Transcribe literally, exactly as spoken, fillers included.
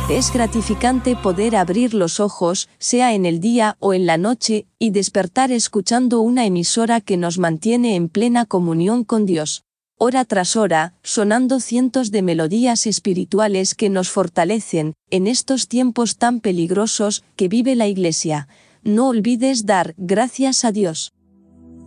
Es gratificante poder abrir los ojos, sea en el día o en la noche, y despertar escuchando una emisora que nos mantiene en plena comunión con Dios. Hora tras hora, sonando cientos de melodías espirituales que nos fortalecen, en estos tiempos tan peligrosos que vive la Iglesia. No olvides dar gracias a Dios.